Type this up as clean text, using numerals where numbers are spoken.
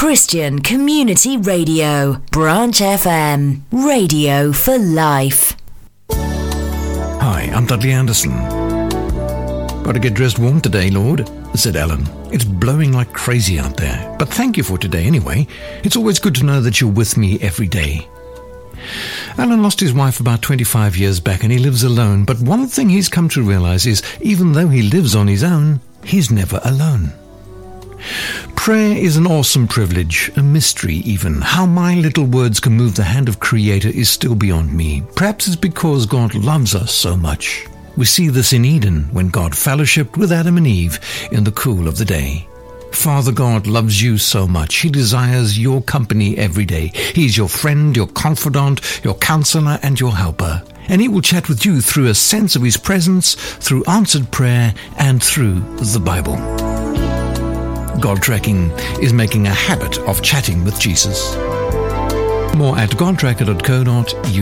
Christian Community Radio, Branch FM, radio for life. Hi, I'm Dudley Anderson. Got to get dressed warm today, Lord, said Alan. It's blowing like crazy out there, but thank you for today anyway. It's always good to know that you're with me every day. Alan lost his wife about 25 years back and he lives alone, but one thing he's come to realize is even though he lives on his own, he's never alone. Prayer is an awesome privilege, a mystery even. How my little words can move the hand of Creator is still beyond me. Perhaps it's because God loves us so much. We see this in Eden when God fellowshiped with Adam and Eve in the cool of the day. Father God loves you so much. He desires your company every day. He's your friend, your confidant, your counselor, and your helper. And he will chat with you through a sense of his presence, through answered prayer, and through the Bible. God Tracking is making a habit of chatting with Jesus. More at godtracker.co.uk.